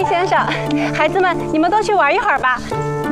先生，孩子们，你们都去玩一会儿吧。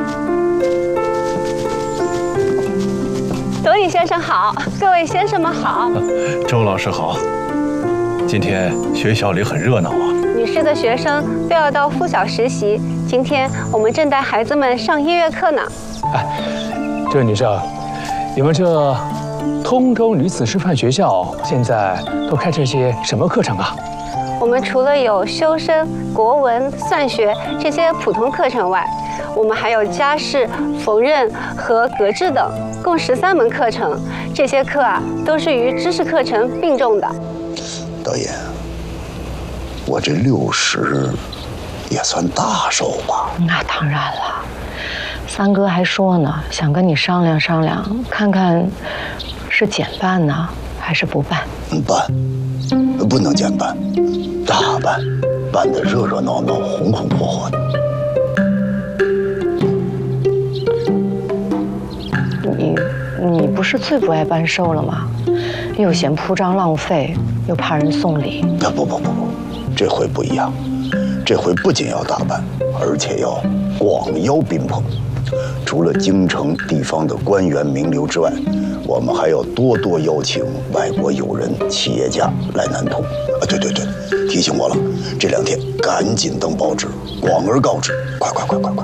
德里先生好，各位先生们好。 周老师好。今天学校里很热闹啊。 女士的学生都要到附小实习，今天我们正带孩子们上音乐课呢。 哎，这位女生，你们这通州女子师范学校现在都开这些什么课程啊？ 我们除了有修身、国文、算学这些普通课程外，我们还有家事、缝纫和格致等，共13门课程。这些课啊，都是与知识课程并重的。 导演，我这60也算大手吧？ 那当然了，三哥还说呢，想跟你商量商量，看看是减半呢，还是不办？ 办，不能减半，大办，办得热热闹闹、红红火火的。 你不是最不爱办寿了吗？又嫌铺张浪费，又怕人送礼。 不，这回不一样，这回不仅要大办，而且要广邀宾朋。除了京城地方的官员名流之外，我们还要多多邀请外国友人、企业家来南通。对，提醒我了，这2天赶紧登报纸，广而告之，快！